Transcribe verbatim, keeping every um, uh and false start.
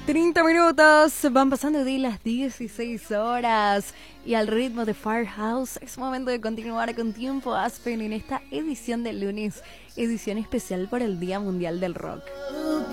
treinta minutos, van pasando de las dieciséis horas y al ritmo de Firehouse es momento de continuar con Tiempo Aspen en esta edición de lunes, edición especial por el Día Mundial del Rock.